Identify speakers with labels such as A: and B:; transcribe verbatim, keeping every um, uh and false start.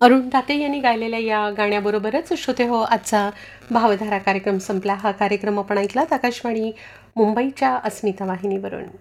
A: अरुण दाते यांनी गायलेल्या या गाण्याबरोबरच श्रोते हो आजचा भावधारा कार्यक्रम संपला. हा कार्यक्रम आपण ऐकलात आकाशवाणी मुंबईच्या अस्मिता वाहिनीवरून.